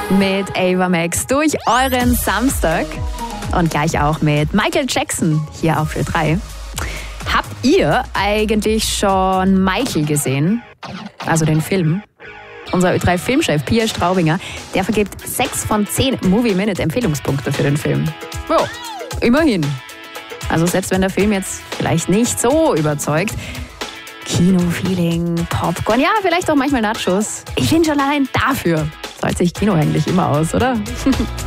mit Ava Max durch euren Samstag und gleich auch mit Michael Jackson hier auf Ö3. Habt ihr eigentlich schon Michael gesehen? Also den Film? Unser Ö3-Filmchef Pia Straubinger, der vergibt 6 von 10 Movie-Minute-Empfehlungspunkte für den Film. Ja, immerhin. Also selbst wenn der Film jetzt vielleicht nicht so überzeugt, Kino-Feeling, Popcorn, ja, vielleicht auch manchmal Nachos. Ich finde schon allein dafür zahlt sich Kino eigentlich immer aus, oder?